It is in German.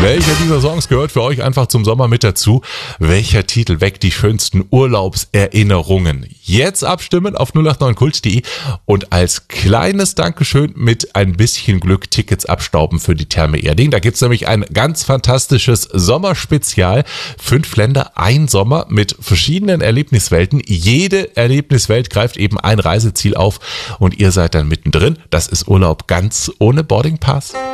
Welcher dieser Songs gehört für euch einfach zum Sommer mit dazu? Welcher Titel weckt die schönsten Urlaubserinnerungen? Jetzt abstimmen auf 089kult.de und als kleines Dankeschön mit ein bisschen Glück Tickets abstauben für die Therme Erding. Da gibt's nämlich ein ganz fantastisches Sommerspezial. 5 Länder, ein Sommer mit verschiedenen Erlebniswelten. Jede Erlebniswelt greift eben ein Reiseziel auf und ihr seid dann mittendrin. Das ist Urlaub ganz ohne Boardingpass.